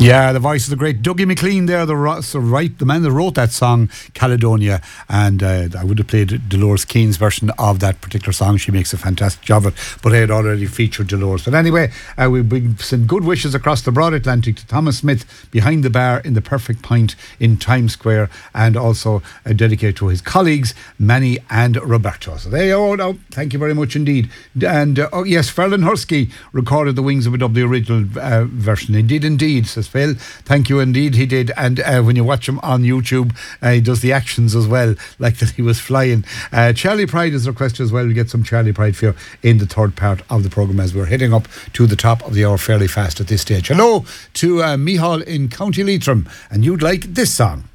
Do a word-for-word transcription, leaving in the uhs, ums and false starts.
Yeah, the voice of the great Dougie MacLean there, the, so right, the man that wrote that song, Caledonia, and uh, I would have played Dolores Keane's version of that particular song. She makes a fantastic job of it, but I had already featured Dolores. But anyway, uh, we, we send good wishes across the broad Atlantic to Thomas Smith behind the bar in the Perfect Pint in Times Square, and also uh, dedicated to his colleagues, Manny and Roberto. So there you go now. Thank you very much indeed. And uh, oh yes, Ferlin Husky recorded the Wings of a Dub, the original uh, version. He did indeed, says Phil. Thank you indeed, he did. And uh, when you watch him on YouTube, uh, he does the actions as well, like that he was flying. Uh, Charlie Pride is requested as well. We'll get some Charlie Pride for you in the third part of the programme as we're heading up to the top of the hour fairly fast at this stage. Hello to uh, Mihal in County Leitrim, and you'd like this song.